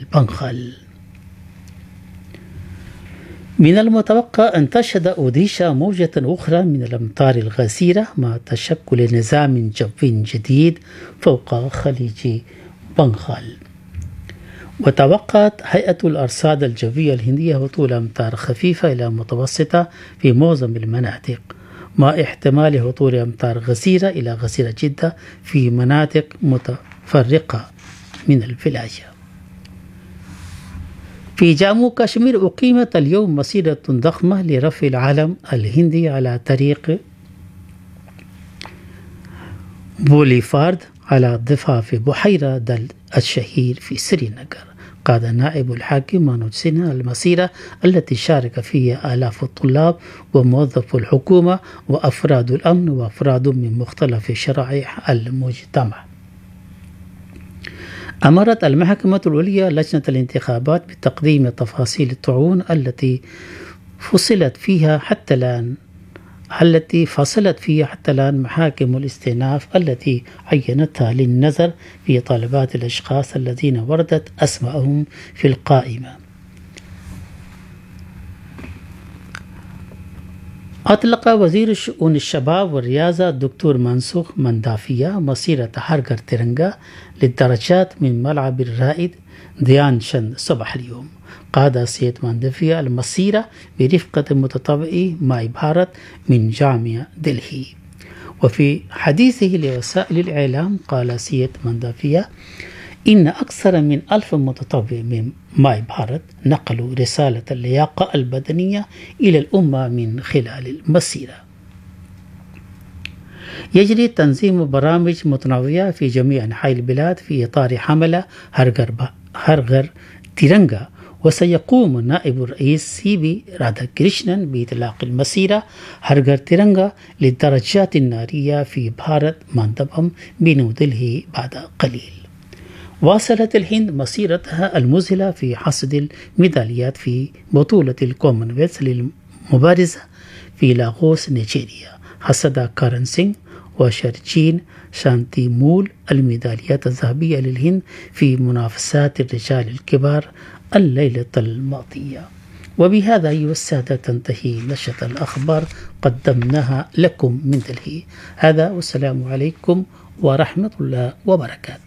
البنغال. من المتوقع أن تشهد أوديشا موجة أخرى من الأمطار الغزيرة مع تشكل نظام جوي جديد فوق خليج بنغال. وتوقعت هيئة الأرصاد الجوية الهندية هطول أمطار خفيفة إلى متوسطة في معظم المناطق، مع احتمال هطول أمطار غزيرة إلى غزيرة جدا في مناطق متفرقة من الولاية. في جامو كشمير أقيمت اليوم مسيرة ضخمة لرفع العلم الهندي على طريق بوليفارد على ضفاف بحيرة دل الشهير في سرينغر. قاد نائب الحاكم مانوج سينها المسيرة التي شارك فيها آلاف الطلاب وموظفو الحكومة وأفراد الأمن وأفراد من مختلف شرائح المجتمع. أمرت المحكمة العليا لجنة الانتخابات بتقديم تفاصيل الطعون التي فصلت فيها حتى الآن محاكم الاستئناف التي عينتها للنظر في طلبات الأشخاص الذين وردت أسماءهم في القائمة. أطلق وزير شؤون الشباب والرياضة الدكتور منسوخ مندافية مسيرة هرغر تيرنغا للدرجات من ملعب الرائد ديان شند صباح اليوم. قاد سيد مندافية المسيرة برفقة متطوعي ماي بھارت من جامعة دلهي. وفي حديثه لوسائل الإعلام قال سيد مندافية إن أكثر من 1000 متطوع من ماي بھارت نقلوا رسالة اللياقة البدنية إلى الأمة من خلال المسيرة. يجري تنظيم برامج متنوعة في جميع أنحاء البلاد في إطار حملة هرغر تيرنغا، وسيقوم نائب الرئيس سي بي رادھاكرشنن بإطلاق المسيرة هرغر تيرنغا للدرجات النارية في بھارت مندبم بنيو دلهي بعد قليل. واصلت الهند مسيرتها المذهلة في حصد الميداليات في بطولة الكومنولث للمبارزة في لاغوس نيجيريا. حصد كارن سينغ وشرجين شانتي مول الميداليات الذهبية للهند في منافسات الرجال الكبار الليلة الماضية. وبهذا أيها السادة تنتهي نشرة الأخبار قدمناها لكم من دلهي. هذا والسلام عليكم ورحمة الله وبركاته.